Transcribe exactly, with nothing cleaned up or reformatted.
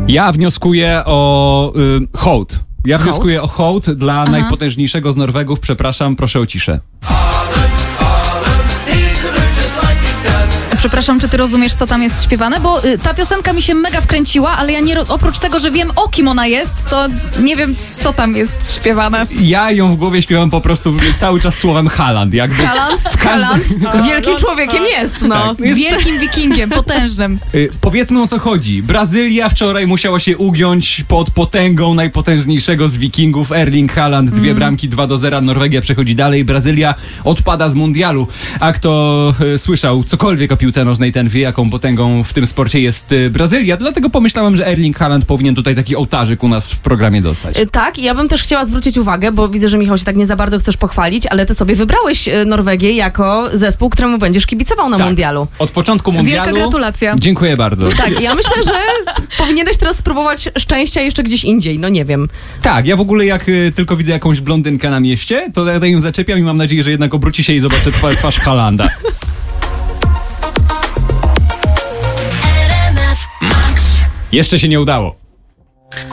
Ja wnioskuję o y, hołd. Ja Hołd? wnioskuję o hołd dla Aha. najpotężniejszego z Norwegów. Przepraszam, proszę o ciszę. Przepraszam, czy ty rozumiesz, co tam jest śpiewane? Bo y, ta piosenka mi się mega wkręciła, ale ja nie, ro- oprócz tego, że wiem, o kim ona jest, to nie wiem, co tam jest śpiewane. Ja ją w głowie śpiewam po prostu cały czas słowem Haaland. Jakby Haaland, każdy- Haaland wielkim człowiekiem jest, no. Tak. Jest- Wielkim wikingiem, potężnym. Y, powiedzmy, o co chodzi. Brazylia wczoraj musiała się ugiąć pod potęgą najpotężniejszego z Wikingów, Erling Haaland. Dwie Mm. bramki, dwa do zera. Norwegia przechodzi dalej. Brazylia odpada z mundialu. A kto y, słyszał cokolwiek o piłce nożnej, ten wie, jaką potęgą w tym sporcie jest y, Brazylia. Dlatego pomyślałem, że Erling Haaland powinien tutaj taki ołtarzyk u nas w programie dostać. Y, Tak, ja bym też chciała zwrócić uwagę, bo widzę, że Michał się tak nie za bardzo chcesz pochwalić, ale ty sobie wybrałeś y, Norwegię jako zespół, któremu będziesz kibicował na Tak. mundialu. Od początku mundialu... Wielka gratulacja. Dziękuję bardzo. Tak, ja myślę, że powinieneś teraz spróbować szczęścia jeszcze gdzieś indziej, no nie wiem. Tak, ja w ogóle jak y, tylko widzę jakąś blondynkę na mieście, to ja ją zaczepiam i mam nadzieję, że jednak obróci się i zobaczę twa- twarz Haalanda. Jeszcze się nie udało.